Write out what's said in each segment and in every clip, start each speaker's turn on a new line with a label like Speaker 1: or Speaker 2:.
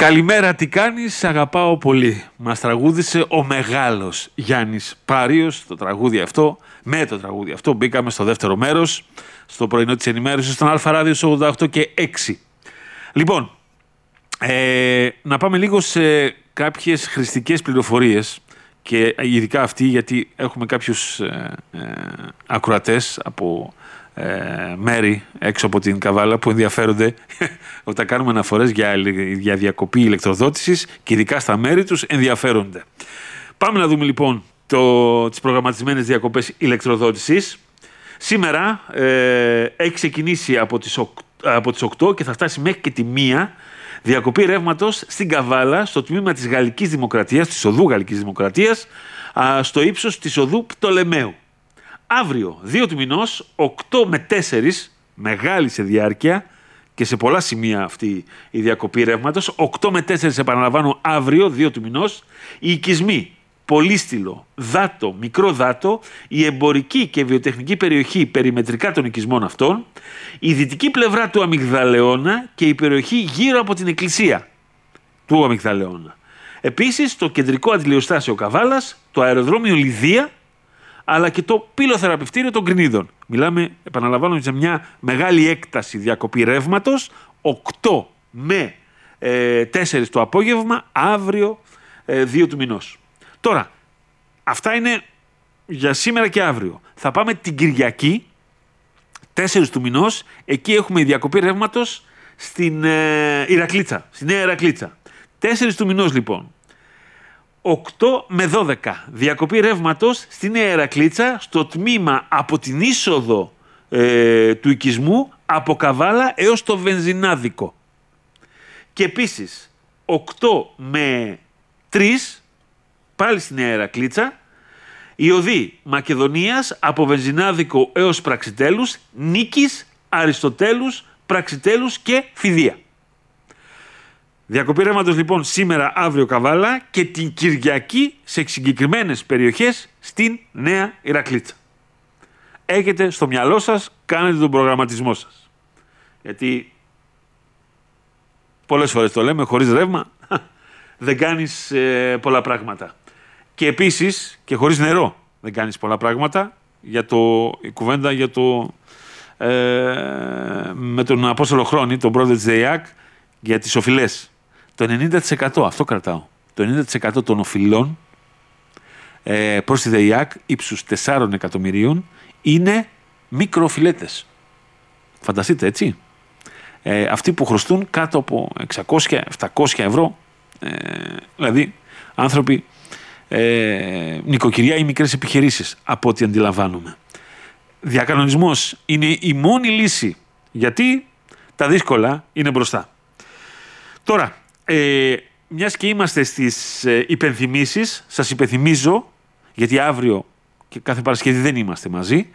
Speaker 1: Καλημέρα, τι κάνεις, αγαπάω πολύ. Μας τραγούδισε ο μεγάλος Γιάννης Πάριος το τραγούδι αυτό. Με το τραγούδι αυτό μπήκαμε στο δεύτερο μέρος, στο πρωινό της ενημέρωσης, στον Αλφα Ράδιο 88 και 6. Λοιπόν, να πάμε λίγο σε κάποιες χρηστικές πληροφορίες και ειδικά αυτή, γιατί έχουμε κάποιους ακροατές από μέρη έξω από την Καβάλα που ενδιαφέρονται όταν κάνουμε αναφορές για διακοπή ηλεκτροδότησης και ειδικά στα μέρη τους ενδιαφέρονται. Πάμε να δούμε λοιπόν τις προγραμματισμένες διακοπές ηλεκτροδότησης. Σήμερα έχει ξεκινήσει από τις 8 και θα φτάσει μέχρι και τη 1 διακοπή ρεύματος στην Καβάλα, στο τμήμα της Γαλλικής Δημοκρατίας, της οδού Γαλλικής Δημοκρατίας, στο ύψος της οδού Πτολεμαίου. Αύριο, 2 του μηνός, 8 με 4, μεγάλη σε διάρκεια και σε πολλά σημεία αυτή η διακοπή ρεύματος, 8 με 4 επαναλαμβάνω αύριο, 2 του μηνός, οι οικισμοί Πολύστηλο, Δάτο, Μικρό Δάτο, η εμπορική και βιοτεχνική περιοχή περιμετρικά των οικισμών αυτών, η δυτική πλευρά του Αμυγδαλεώνα και η περιοχή γύρω από την εκκλησία του Αμυγδαλεώνα. Επίσης, το κεντρικό αντιλιοστάσιο Καβάλας, το αεροδρόμιο Λιδία, αλλά και το πυλοθεραπευτήριο των Κρινίδων. Μιλάμε, επαναλαμβάνω, σε μια μεγάλη έκταση διακοπή ρεύματος, 8 με 4 το απόγευμα, αύριο 2 του μηνός. Τώρα, αυτά είναι για σήμερα και αύριο. Θα πάμε την Κυριακή, 4 του μηνός, εκεί έχουμε η διακοπή ρεύματος στην Ηρακλήτσα, στη Νέα Ηρακλήτσα. 4 του μηνός λοιπόν. 8 με 12 διακοπή ρεύματος στη Νέα Ηρακλήτσα, στο τμήμα από την είσοδο του οικισμού από Καβάλα έως το Βενζινάδικο. Και επίσης 8 με 3 πάλι στη Νέα Ηρακλήτσα η οδή Μακεδονίας από Βενζινάδικο έως Πραξιτέλους, Νίκης, Αριστοτέλους, Πραξιτέλους και Φιδία. Διακοπή ρεύματος λοιπόν σήμερα, αύριο Καβάλα και την Κυριακή σε συγκεκριμένες περιοχές στην Νέα Ηρακλήτσα. Έχετε στο μυαλό σας, κάνετε τον προγραμματισμό σας. Γιατί πολλές φορές το λέμε, χωρίς ρεύμα δεν κάνεις πολλά πράγματα. Και επίσης και χωρίς νερό δεν κάνεις πολλά πράγματα. Η κουβέντα για με τον Απόστολο Χρόνη, τον πρόεδρο της ΔΕΙΑΚ, για τις οφειλές. Το 90% αυτό κρατάω. Το 90% των οφειλών προς τη ΔΕΙΑΚ ύψους 4 εκατομμυρίων είναι μικροοφειλέτες. Φανταστείτε, έτσι. Αυτοί που χρωστούν κάτω από 600-700 ευρώ, δηλαδή άνθρωποι, νοικοκυριά ή μικρές επιχειρήσεις, από ό,τι αντιλαμβάνομαι. Διακανονισμός είναι η μόνη λύση, γιατί τα δύσκολα είναι μπροστά. Τώρα, μιας και είμαστε στις υπενθυμίσεις, σας υπενθυμίζω, γιατί αύριο και κάθε Παρασκευή δεν είμαστε μαζί,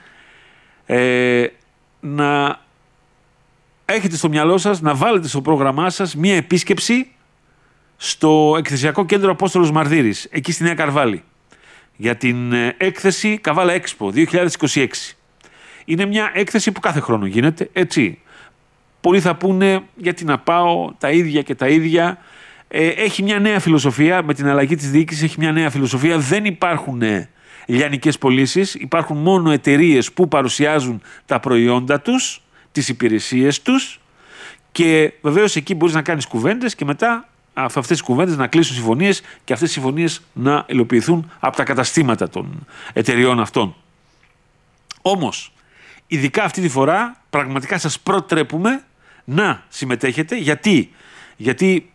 Speaker 1: να έχετε στο μυαλό σας, να βάλετε στο πρόγραμμά σας μία επίσκεψη στο Εκθεσιακό Κέντρο Απόστολος Μαρδύρης, εκεί στη Νέα Καρβάλη, για την έκθεση Καβάλα Expo 2026. Είναι μια έκθεση που κάθε χρόνο γίνεται, έτσι. Πολλοί θα πούνε γιατί να πάω τα ίδια και τα ίδια. Έχει μια νέα φιλοσοφία, με την αλλαγή της διοίκησης έχει μια νέα φιλοσοφία. Δεν υπάρχουν λιανικές πωλήσεις, υπάρχουν μόνο εταιρείες που παρουσιάζουν τα προϊόντα τους, τις υπηρεσίες τους και βεβαίως εκεί μπορείς να κάνεις κουβέντες και μετά αυτές τις κουβέντες να κλείσουν συμφωνίες και αυτές οι συμφωνίες να υλοποιηθούν από τα καταστήματα των εταιρεών αυτών. Όμως, ειδικά αυτή τη φορά πραγματικά σας προτρέπουμε να συμμετέχετε. Γιατί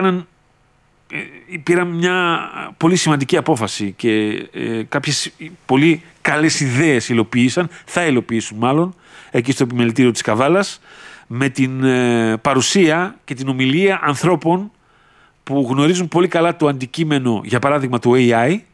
Speaker 1: πήραν μια πολύ σημαντική απόφαση και κάποιες πολύ καλές ιδέες θα υλοποιήσουν μάλλον εκεί στο επιμελητήριο της Καβάλας, με την παρουσία και την ομιλία ανθρώπων που γνωρίζουν πολύ καλά το αντικείμενο, για παράδειγμα του AI,